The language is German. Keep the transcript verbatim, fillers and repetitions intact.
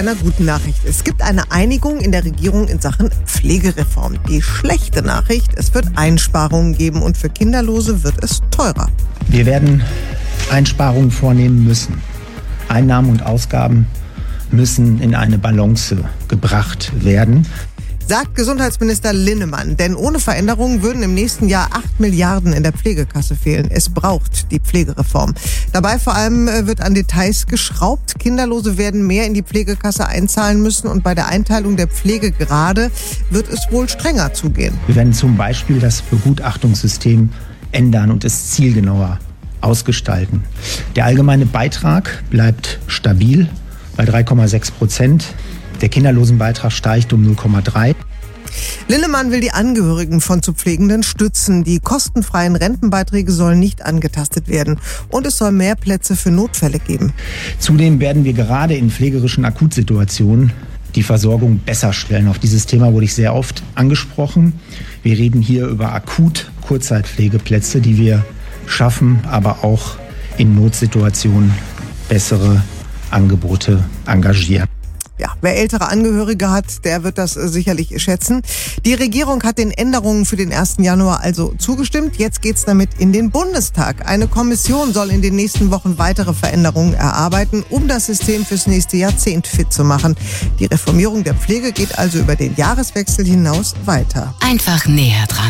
Eine gute Nachricht. Es gibt eine Einigung in der Regierung in Sachen Pflegereform. Die schlechte Nachricht, es wird Einsparungen geben und für Kinderlose wird es teurer. Wir werden Einsparungen vornehmen müssen. Einnahmen und Ausgaben müssen in eine Balance gebracht werden. Sagt Gesundheitsminister Linnemann. Denn ohne Veränderungen würden im nächsten Jahr acht Milliarden in der Pflegekasse fehlen. Es braucht die Pflegereform. Dabei vor allem wird an Details geschraubt. Kinderlose werden mehr in die Pflegekasse einzahlen müssen und bei der Einteilung der Pflegegrade wird es wohl strenger zugehen. Wir werden zum Beispiel das Begutachtungssystem ändern und es zielgenauer ausgestalten. Der allgemeine Beitrag bleibt stabil bei drei Komma sechs Prozent. Der Kinderlosenbeitrag steigt um null Komma drei. Linnemann will die Angehörigen von zu Pflegenden stützen. Die kostenfreien Rentenbeiträge sollen nicht angetastet werden. Und es soll mehr Plätze für Notfälle geben. Zudem werden wir gerade in pflegerischen Akutsituationen die Versorgung besser stellen. Auf dieses Thema wurde ich sehr oft angesprochen. Wir reden hier über Akut-Kurzzeitpflegeplätze, die wir schaffen, aber auch in Notsituationen bessere Angebote engagieren. Ja, wer ältere Angehörige hat, der wird das sicherlich schätzen. Die Regierung hat den Änderungen für den ersten Januar also zugestimmt. Jetzt geht's damit in den Bundestag. Eine Kommission soll in den nächsten Wochen weitere Veränderungen erarbeiten, um das System fürs nächste Jahrzehnt fit zu machen. Die Reformierung der Pflege geht also über den Jahreswechsel hinaus weiter. Einfach näher dran.